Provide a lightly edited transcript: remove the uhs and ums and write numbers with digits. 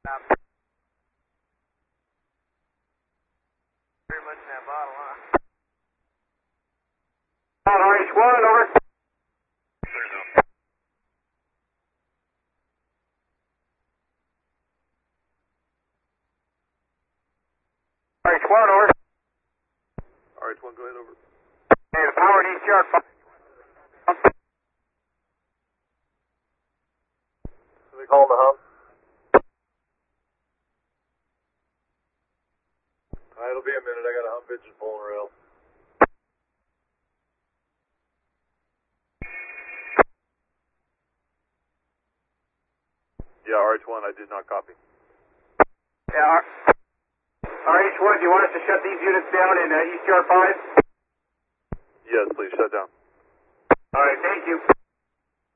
Very much in that bottle, huh? RH1, over. RH1, over. RH1, go ahead, over. Hey, the power at East Yard. They calling the hub? Alright, it'll be a minute. I got a hump engine pulling rail. Yeah, RH1, I did not copy. Yeah, RH1, do you want us to shut these units down in East Yard 5? Yes, please, shut down. All right, thank you.